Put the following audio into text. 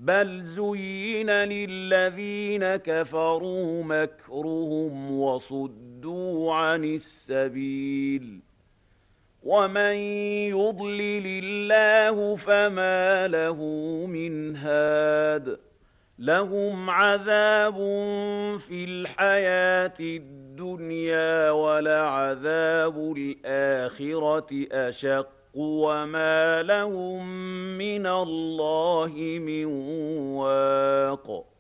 بل زين للذين كفروا مكرهم وصدوا عن السبيل ومن يضلل الله فما له من هاد لهم عذاب في الحياة الدنيا ولعذاب الآخرة أشق وما لهم من الله من واق